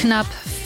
Knapp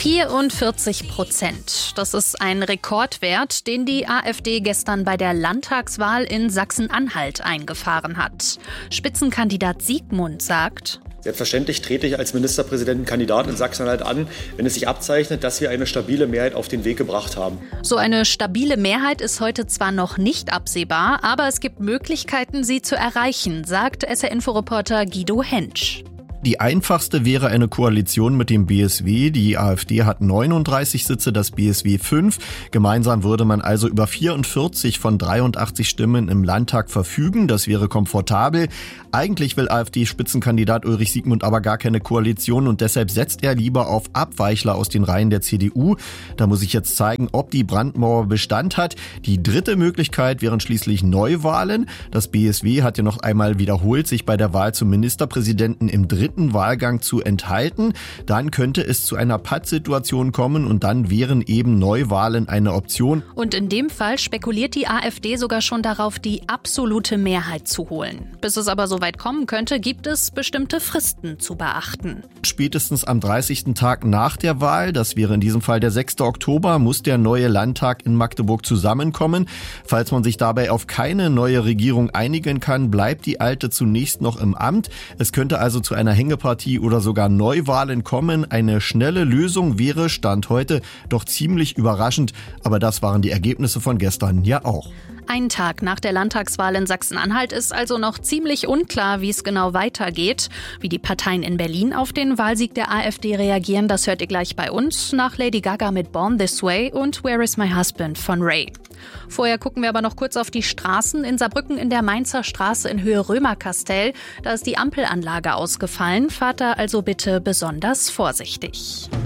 44%. Das ist ein Rekordwert, den die AfD gestern bei der Landtagswahl in Sachsen-Anhalt eingefahren hat. Spitzenkandidat Siegmund sagt: Selbstverständlich trete ich als Ministerpräsidentenkandidat in Sachsen-Anhalt an, wenn es sich abzeichnet, dass wir eine stabile Mehrheit auf den Weg gebracht haben. So eine stabile Mehrheit ist heute zwar noch nicht absehbar, aber es gibt Möglichkeiten, sie zu erreichen, sagt SR-Info-Reporter Guido Hentsch. Die einfachste wäre eine Koalition mit dem BSW. Die AfD hat 39 Sitze, das BSW 5. Gemeinsam würde man also über 44 von 83 Stimmen im Landtag verfügen. Das wäre komfortabel. Eigentlich will AfD-Spitzenkandidat Ulrich Siegmund aber gar keine Koalition und deshalb setzt er lieber auf Abweichler aus den Reihen der CDU. Da muss ich jetzt zeigen, ob die Brandmauer Bestand hat. Die dritte Möglichkeit wären schließlich Neuwahlen. Das BSW hat ja noch einmal wiederholt, sich bei der Wahl zum Ministerpräsidenten im dritten Wahlgang zu enthalten. Dann könnte es zu einer Pattsituation kommen und dann wären eben Neuwahlen eine Option. Und in dem Fall spekuliert die AfD sogar schon darauf, die absolute Mehrheit zu holen. Bis es aber so weit kommen könnte, gibt es bestimmte Fristen zu beachten. Spätestens am 30. Tag nach der Wahl, das wäre in diesem Fall der 6. Oktober, muss der neue Landtag in Magdeburg zusammenkommen. Falls man sich dabei auf keine neue Regierung einigen kann, bleibt die alte zunächst noch im Amt. Es könnte also zu einer Hängepartie oder sogar Neuwahlen kommen. Eine schnelle Lösung wäre, Stand heute, doch ziemlich überraschend. Aber das waren die Ergebnisse von gestern ja auch. Ein Tag nach der Landtagswahl in Sachsen-Anhalt ist also noch ziemlich unklar, wie es genau weitergeht. Wie die Parteien in Berlin auf den Wahlsieg der AfD reagieren, das hört ihr gleich bei uns nach Lady Gaga mit Born This Way und Where Is My Husband von Ray. Vorher gucken wir aber noch kurz auf die Straßen. In Saarbrücken in der Mainzer Straße in Höhe Römerkastell. Da ist die Ampelanlage ausgefallen. Fahrt da also bitte besonders vorsichtig.